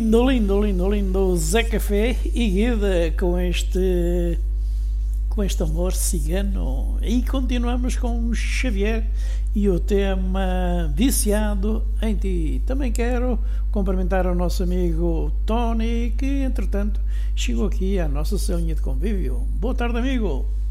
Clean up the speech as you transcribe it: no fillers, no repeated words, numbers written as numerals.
Lindo Zé Café e Guida com este amor cigano. E continuamos com o Xavier e o tema Viciado em Ti. Também quero cumprimentar o nosso amigo Tony, que entretanto chegou aqui à nossa salinha de convívio. Boa tarde, amigo.